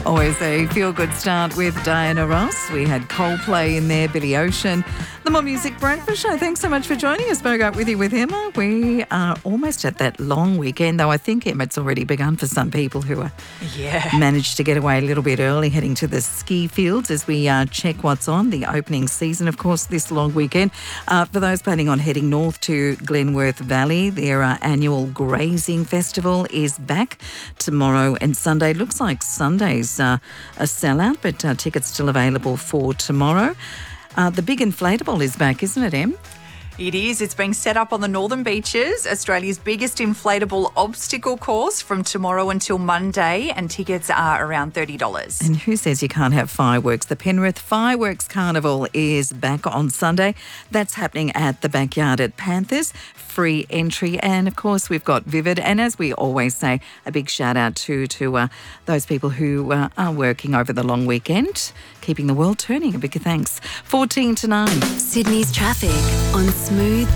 Always a feel-good start with Diana Ross. We had Coldplay in there, Billy Ocean. The More Music Breakfast Show. Thanks so much for joining us. Spoke up with you with Emma. We are almost at that long weekend, though I think, Emma, it's already begun for some people who are managed to get away a little bit early, heading to the ski fields as we check what's on. The opening season, of course, this long weekend. For those planning on heading north to Glenworth Valley, their annual grazing festival is back tomorrow and Sunday. Looks like Sunday's a sellout, but tickets still available for tomorrow. The big inflatable is back, isn't it, Em? It is. It's being set up on the Northern Beaches, Australia's biggest inflatable obstacle course, from tomorrow until Monday, and tickets are around $30. And who says you can't have fireworks? The Penrith Fireworks Carnival is back on Sunday. That's happening at the Backyard at Panthers. Free entry. And, of course, we've got Vivid. And as we always say, a big shout-out to those people who are working over the long weekend, keeping the world turning. A big thanks. 14 to 9. Sydney's traffic on Smooth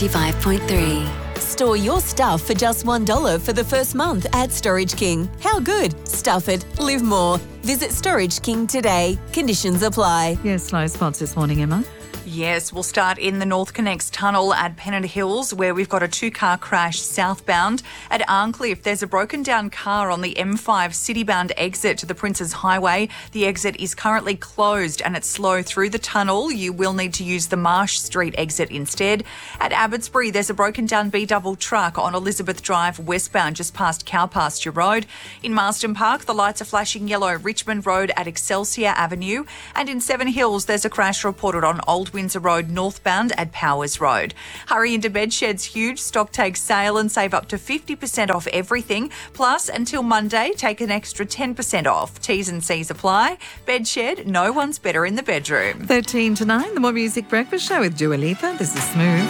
95.3. Store your stuff for just $1 for the first month at Storage King. How good? Stuff it. Live more. Visit Storage King today. Conditions apply. Yes, slow spots this morning, Emma. Yes, we'll start in the North Connects tunnel at Pennant Hills, where we've got a two-car crash southbound. At Arncliffe, there's a broken down car on the M5 city-bound exit to the Princes Highway. The exit is currently closed and it's slow through the tunnel. You will need to use the Marsh Street exit instead. At Abbotsbury, there's a broken down B-double truck on Elizabeth Drive westbound just past Cowpasture Road. In Marsden Park, the lights are flashing yellow Richmond Road at Excelsior Avenue. And in Seven Hills, there's a crash reported on Old Windsor Road northbound at Powers Road. Hurry into Bedshed's huge stock take sale and save up to 50% off everything. Plus, until Monday, take an extra 10% off. T's and C's apply. Bedshed, no one's better in the bedroom. 13 to 9, the More Music Breakfast Show with Dua Lipa. This is Smooth.